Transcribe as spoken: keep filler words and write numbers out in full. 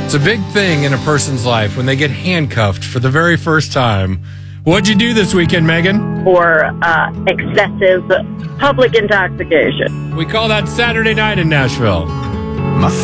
It's a big thing in a person's life when they get handcuffed for the very first time. What'd you do this weekend, Megan? Or uh, excessive public intoxication. We call that Saturday night in Nashville. My